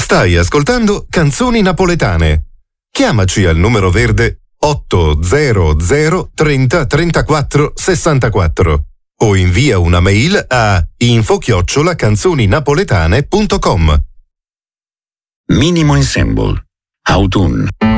Stai ascoltando Canzoni Napoletane. Chiamaci al numero verde 800 30 34 64 o invia una mail a info@canzoninapoletane.com. Minimo Ensemble. Autunno.